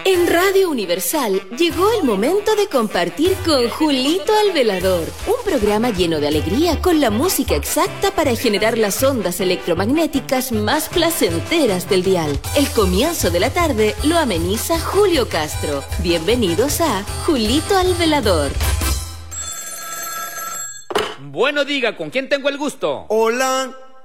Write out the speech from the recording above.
En Radio Universal llegó el momento de compartir con Julito al Velador, un programa lleno de alegría con la música exacta para generar las ondas electromagnéticas más placenteras del dial. El comienzo de la tarde lo ameniza Julio Castro. Bienvenidos a Julito al Velador. Bueno, diga, ¿con quién tengo el gusto? Hola.